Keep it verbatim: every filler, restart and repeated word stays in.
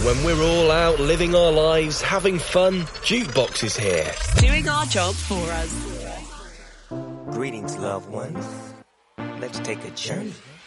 When we're all out living our lives, having fun, Jukebox is here. Doing our job for us. Greetings, loved ones. Let's take a journey